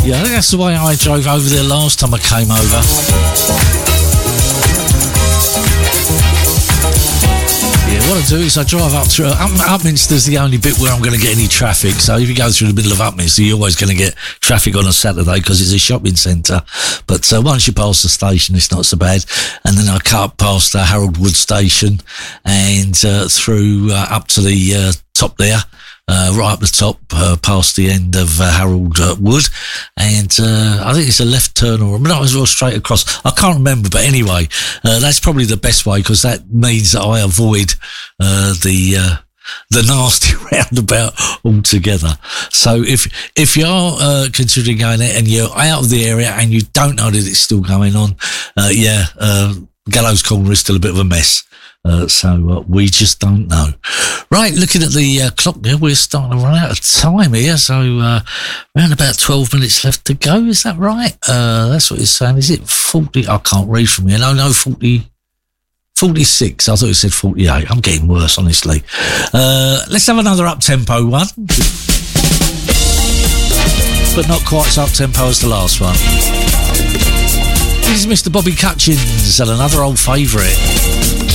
Yeah, I think that's the way I drove over there last time I came over. Yeah, what I do is I drive up through... Upminster's the only bit where I'm going to get any traffic. So if you go through the middle of Upminster, you're always going to get traffic on a Saturday because it's a shopping centre. But once you pass the station, it's not so bad. And then I cut past Harold Wood Station and through up to the top there. Right up the top, past the end of Harold Wood, and I think it's a left turn or not as well straight across. I can't remember, but anyway, that's probably the best way because that means that I avoid the nasty roundabout altogether. So if you're considering going there and you're out of the area and you don't know that it's still going on, Gallows Corner is still a bit of a mess. So we just don't know. Right, looking at the clock there, we're starting to run out of time here. So around about 12 minutes left to go. Is that right? That's what it's saying. Is it 40? I can't read from here. No, 40. 46. I thought it said 48. I'm getting worse, honestly. Let's have another up-tempo one. But not quite as up-tempo as the last one. This is Mr. Bobby Cutchins and another old favourite.